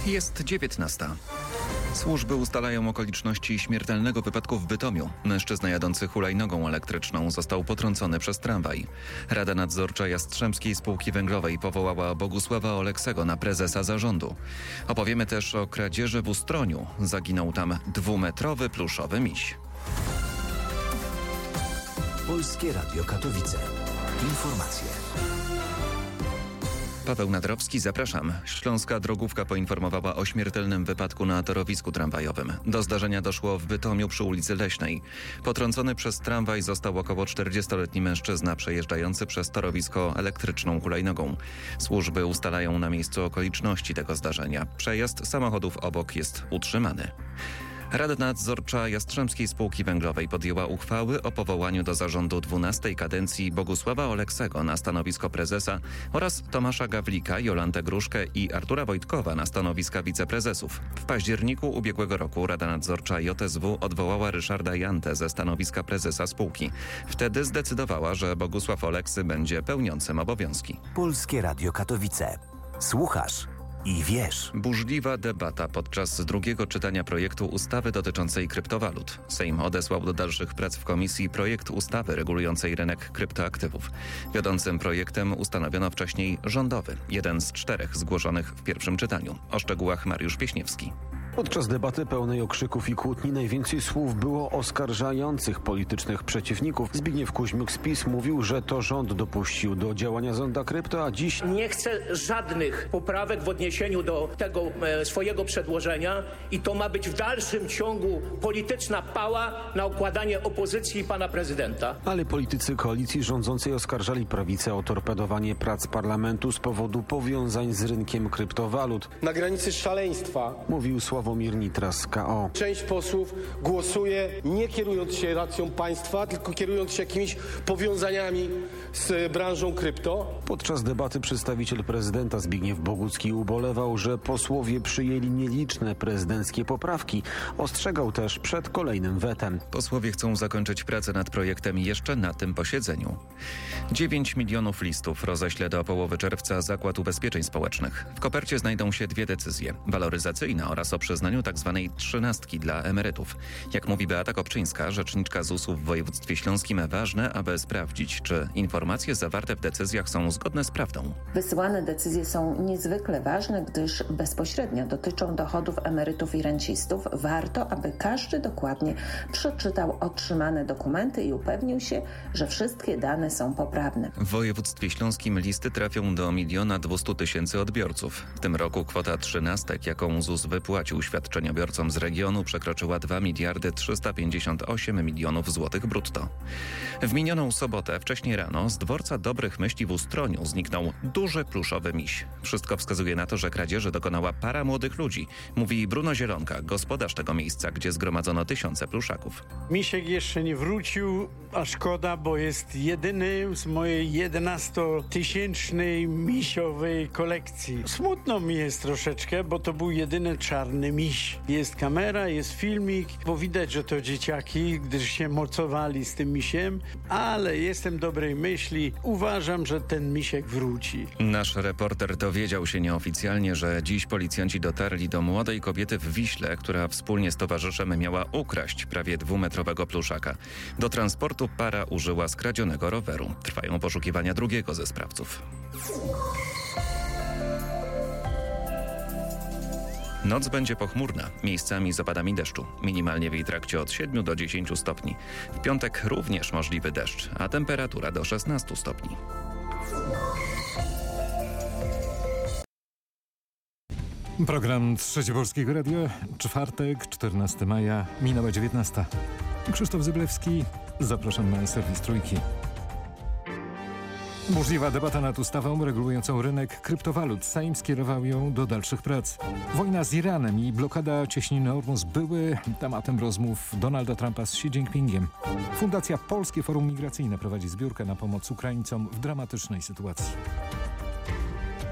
Jest 19. Służby ustalają okoliczności śmiertelnego wypadku w Bytomiu. Mężczyzna jadący hulajnogą elektryczną został potrącony przez tramwaj. Rada Nadzorcza Jastrzębskiej Spółki Węglowej powołała Bogusława Oleksego na prezesa zarządu. Opowiemy też o kradzieży w Ustroniu. Zaginął tam 2-metrowy pluszowy miś. Polskie Radio Katowice. Informacje. Paweł Nadrowski, zapraszam. Śląska Drogówka poinformowała o śmiertelnym wypadku na torowisku tramwajowym. Do zdarzenia doszło w Bytomiu przy ulicy Leśnej. Potrącony przez tramwaj został około 40-letni mężczyzna przejeżdżający przez torowisko elektryczną hulajnogą. Służby ustalają na miejscu okoliczności tego zdarzenia. Przejazd samochodów obok jest utrzymany. Rada Nadzorcza Jastrzębskiej Spółki Węglowej podjęła uchwały o powołaniu do zarządu 12. kadencji Bogusława Oleksego na stanowisko prezesa oraz Tomasza Gawlika, Jolantę Gruszkę i Artura Wojtkowa na stanowiska wiceprezesów. W październiku ubiegłego roku Rada Nadzorcza JSW odwołała Ryszarda Jantę ze stanowiska prezesa spółki. Wtedy zdecydowała, że Bogusław Oleksy będzie pełniącym obowiązki. Polskie Radio Katowice. Słuchasz i wiesz. Burzliwa debata podczas drugiego czytania projektu ustawy dotyczącej kryptowalut. Sejm odesłał do dalszych prac w komisji projekt ustawy regulującej rynek kryptoaktywów. Wiodącym projektem ustanowiono wcześniej rządowy, jeden z 4 zgłoszonych w pierwszym czytaniu. O szczegółach Mariusz Pieśniewski. Podczas debaty pełnej okrzyków i kłótni najwięcej słów było oskarżających politycznych przeciwników. Zbigniew Kuźmiuk z PiS mówił, że to rząd dopuścił do działania zonda krypto, a dziś nie chce żadnych poprawek w odniesieniu do tego swojego przedłożenia i to ma być w dalszym ciągu polityczna pała na okładanie opozycji i pana prezydenta. Ale politycy koalicji rządzącej oskarżali prawicę o torpedowanie prac parlamentu z powodu powiązań z rynkiem kryptowalut. Na granicy szaleństwa, mówił Sławomir Nitras z KO. Część posłów głosuje nie kierując się racją państwa, tylko kierując się jakimiś powiązaniami z branżą krypto. Podczas debaty przedstawiciel prezydenta Zbigniew Bogucki ubolewał, że posłowie przyjęli nieliczne prezydenckie poprawki. Ostrzegał też przed kolejnym wetem. Posłowie chcą zakończyć pracę nad projektem jeszcze na tym posiedzeniu. 9 milionów listów roześle do połowy czerwca Zakład Ubezpieczeń Społecznych. W kopercie znajdą się 2 decyzje. Waloryzacyjna oraz o przyznaniu tzw. trzynastki dla emerytów. Jak mówi Beata Kopczyńska, rzeczniczka ZUS-u w województwie śląskim, ważne, aby sprawdzić, czy informacje zawarte w decyzjach są zgodne z prawdą. Wysyłane decyzje są niezwykle ważne, gdyż bezpośrednio dotyczą dochodów emerytów i rencistów. Warto, aby każdy dokładnie przeczytał otrzymane dokumenty i upewnił się, że wszystkie dane są poprawne. W województwie śląskim listy trafią do 1 200 000 odbiorców. W tym roku kwota trzynastek, jaką ZUS wypłacił świadczeniobiorcom z regionu, przekroczyła 2 358 milionów złotych brutto. W minioną sobotę wcześnie rano z dworca Dobrych Myśli w Ustroniu zniknął duży pluszowy miś. Wszystko wskazuje na to, że kradzieży dokonała para młodych ludzi, mówi Bruno Zielonka, gospodarz tego miejsca, gdzie zgromadzono tysiące pluszaków. Misiek jeszcze nie wrócił, a szkoda, bo jest jedyny z mojej 11-tysięcznej misiowej kolekcji. Smutno mi jest troszeczkę, bo to był jedyny czarny miś. Jest kamera, jest filmik, bo widać, że to dzieciaki, gdyż się mocowali z tym misiem, ale jestem dobrej myśli. Uważam, że ten misiek wróci. Nasz reporter dowiedział się nieoficjalnie, że dziś policjanci dotarli do młodej kobiety w Wiśle, która wspólnie z towarzyszem miała ukraść prawie 2-metrowego pluszaka. Do transportu para użyła skradzionego roweru. Trwają poszukiwania drugiego ze sprawców. Noc będzie pochmurna, miejscami z opadami deszczu. Minimalnie w jej trakcie od 7 do 10 stopni. W piątek również możliwy deszcz, a temperatura do 16 stopni. Program Trzecie Polskiego Radia, czwartek, 14 maja, minęła 19. Krzysztof Zyblewski, zapraszam na serwis Trójki. Burzliwa debata nad ustawą regulującą rynek kryptowalut. Sejm skierował ją do dalszych prac. Wojna z Iranem i blokada cieśniny Ormus były tematem rozmów Donalda Trumpa z Xi Jinpingiem. Fundacja Polskie Forum Migracyjne prowadzi zbiórkę na pomoc Ukraińcom w dramatycznej sytuacji.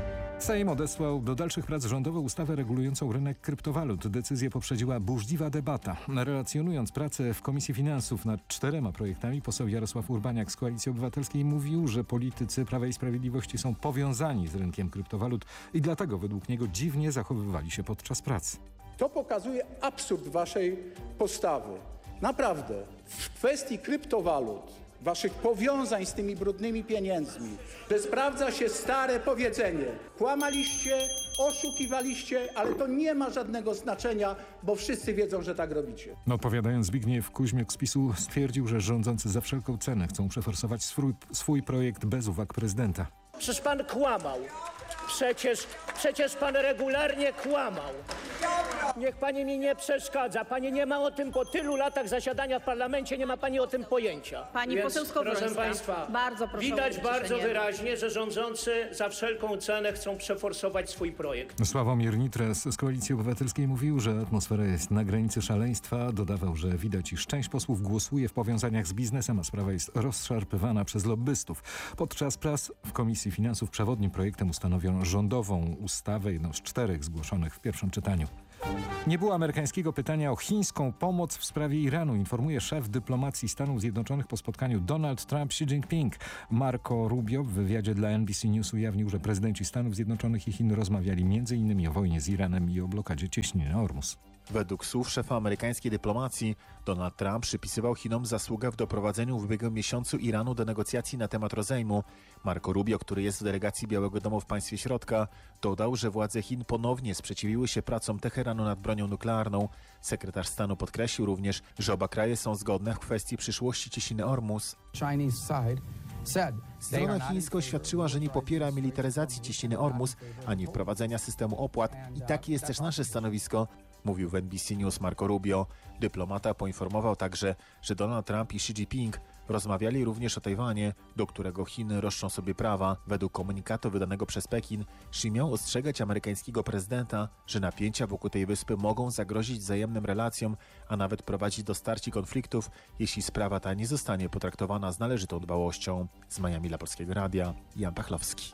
Sejm odesłał do dalszych prac rządową ustawę regulującą rynek kryptowalut. Decyzję poprzedziła burzliwa debata. Relacjonując pracę w Komisji Finansów nad 4 projektami, poseł Jarosław Urbaniak z Koalicji Obywatelskiej mówił, że politycy Prawa i Sprawiedliwości są powiązani z rynkiem kryptowalut i dlatego według niego dziwnie zachowywali się podczas prac. To pokazuje absurd waszej postawy. Naprawdę, w kwestii kryptowalut, waszych powiązań z tymi brudnymi pieniędzmi, że sprawdza się stare powiedzenie. Kłamaliście, oszukiwaliście, ale to nie ma żadnego znaczenia, bo wszyscy wiedzą, że tak robicie. Odpowiadając, Zbigniew Kuźmiuk z PiS-u stwierdził, że rządzący za wszelką cenę chcą przeforsować swój projekt bez uwag prezydenta. Przecież pan kłamał. Przecież pan regularnie kłamał. Niech pani mi nie przeszkadza. Pani nie ma o tym, po tylu latach zasiadania w parlamencie, nie ma pani o tym pojęcia. Pani poseł Skowrońska, proszę państwa, bardzo proszę widać bardzo wyraźnie, że rządzący za wszelką cenę chcą przeforsować swój projekt. Sławomir Nitras z Koalicji Obywatelskiej mówił, że atmosfera jest na granicy szaleństwa. Dodawał, że widać, iż część posłów głosuje w powiązaniach z biznesem, a sprawa jest rozszarpywana przez lobbystów. Podczas prac w Komisji Finansów przewodnim projektem ustanowiono rządową ustawę, jedną z 4 zgłoszonych w pierwszym czytaniu. Nie było amerykańskiego pytania o chińską pomoc w sprawie Iranu, informuje szef dyplomacji Stanów Zjednoczonych po spotkaniu Donald Trump-Xi Jinping. Marco Rubio w wywiadzie dla NBC News ujawnił, że prezydenci Stanów Zjednoczonych i Chin rozmawiali m.in. o wojnie z Iranem i o blokadzie cieśniny Ormus. Według słów szefa amerykańskiej dyplomacji, Donald Trump przypisywał Chinom zasługę w doprowadzeniu w ubiegłym miesiącu Iranu do negocjacji na temat rozejmu. Marco Rubio, który jest w delegacji Białego Domu w państwie środka, dodał, że władze Chin ponownie sprzeciwiły się pracom Teheranu nad bronią nuklearną. Sekretarz stanu podkreślił również, że oba kraje są zgodne w kwestii przyszłości cieśniny Ormus. Strona chińska oświadczyła, że nie popiera militaryzacji cieśniny Ormus ani wprowadzenia systemu opłat i takie jest też nasze stanowisko, mówił w NBC News Marco Rubio. Dyplomata poinformował także, że Donald Trump i Xi Jinping rozmawiali również o Tajwanie, do którego Chiny roszczą sobie prawa. Według komunikatu wydanego przez Pekin, Xi miał ostrzegać amerykańskiego prezydenta, że napięcia wokół tej wyspy mogą zagrozić wzajemnym relacjom, a nawet prowadzić do starć i konfliktów, jeśli sprawa ta nie zostanie potraktowana z należytą dbałością. Z Miami dla Polskiego Radia, Jan Pachlowski.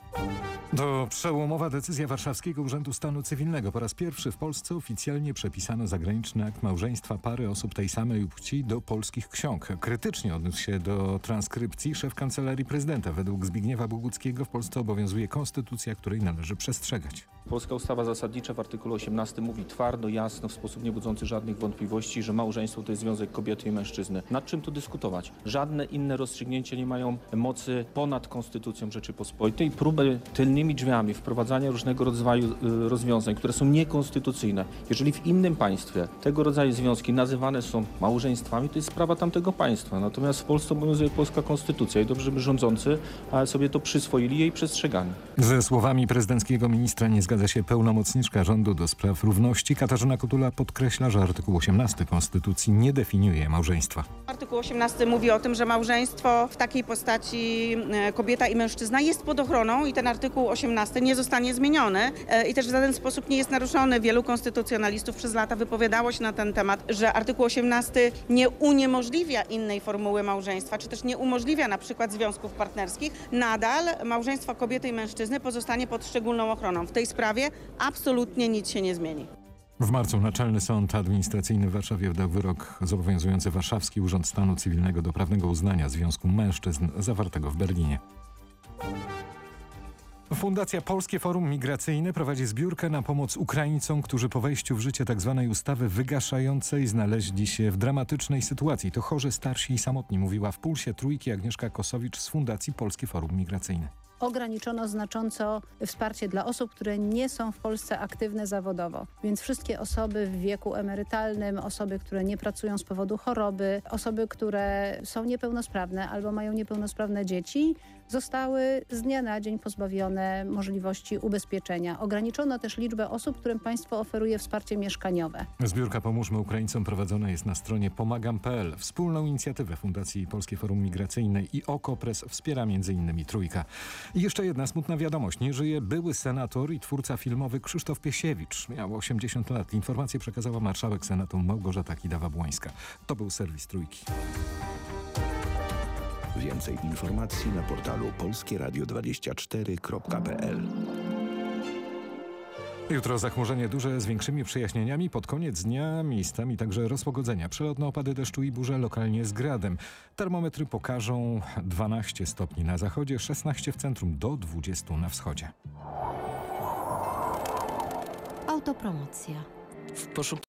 To przełomowa decyzja Warszawskiego Urzędu Stanu Cywilnego. Po raz pierwszy w Polsce oficjalnie przepisano zagraniczny akt małżeństwa pary osób tej samej płci do polskich ksiąg. Krytycznie odniósł się do transkrypcji szef Kancelarii Prezydenta. Według Zbigniewa Boguckiego w Polsce obowiązuje konstytucja, której należy przestrzegać. Polska ustawa zasadnicza w artykule 18 mówi twardo, jasno, w sposób niebudzący żadnych wątpliwości, że małżeństwo to jest związek kobiety i mężczyzny. Nad czym tu dyskutować? Żadne inne rozstrzygnięcia nie mają mocy ponad Konstytucją Rzeczypospolitej. Próby tylnymi drzwiami wprowadzania różnego rodzaju rozwiązań, które są niekonstytucyjne. Jeżeli w innym państwie tego rodzaju związki nazywane są małżeństwami, to jest sprawa tamtego państwa. Natomiast w Polsce obowiązuje polska konstytucja i dobrze, żeby rządzący sobie to przyswoili i jej przestrzegali. Ze słowami prezydenckiego ministra nie zgadza się pełnomocniczka rządu do spraw równości. Katarzyna Kotula podkreśla, że artykuł 18 Konstytucji nie definiuje małżeństwa. Artykuł 18 mówi o tym, że małżeństwo w takiej postaci kobieta i mężczyzna jest pod ochroną i ten artykuł 18 nie zostanie zmieniony i też w żaden sposób nie jest naruszony. Wielu konstytucjonalistów przez lata wypowiadało się na ten temat, że artykuł 18 nie uniemożliwia innej formuły małżeństwa, czy też nie umożliwia na przykład związków partnerskich. Nadal małżeństwo kobiety i mężczyzny pozostanie pod szczególną ochroną. W tej sprawie absolutnie nic się nie zmieni. W marcu Naczelny Sąd Administracyjny w Warszawie wydał wyrok zobowiązujący Warszawski Urząd Stanu Cywilnego do prawnego uznania Związku Mężczyzn zawartego w Berlinie. Fundacja Polskie Forum Migracyjne prowadzi zbiórkę na pomoc Ukraińcom, którzy po wejściu w życie tzw. ustawy wygaszającej znaleźli się w dramatycznej sytuacji. To chorzy, starsi i samotni, mówiła w Pulsie Trójki Agnieszka Kosowicz z Fundacji Polskie Forum Migracyjne. Ograniczono znacząco wsparcie dla osób, które nie są w Polsce aktywne zawodowo. Więc wszystkie osoby w wieku emerytalnym, osoby, które nie pracują z powodu choroby, osoby, które są niepełnosprawne albo mają niepełnosprawne dzieci, zostały z dnia na dzień pozbawione możliwości ubezpieczenia. Ograniczono też liczbę osób, którym państwo oferuje wsparcie mieszkaniowe. Zbiórka Pomóżmy Ukraińcom prowadzona jest na stronie pomagam.pl. Wspólną inicjatywę Fundacji Polskie Forum Migracyjne i OKO.press wspiera m.in. Trójka. I jeszcze jedna smutna wiadomość. Nie żyje były senator i twórca filmowy Krzysztof Piesiewicz. Miał 80 lat. Informację przekazała marszałek Senatu Małgorzata Kidawa-Błońska. To był serwis Trójki. Więcej informacji na portalu polskieradio24.pl. Jutro zachmurzenie duże z większymi przejaśnieniami. Pod koniec dnia miejscami także rozpogodzenia. Przelotne opady deszczu i burze lokalnie z gradem. Termometry pokażą 12 stopni na zachodzie, 16 w centrum, do 20 na wschodzie. Autopromocja. W poszukiwaniu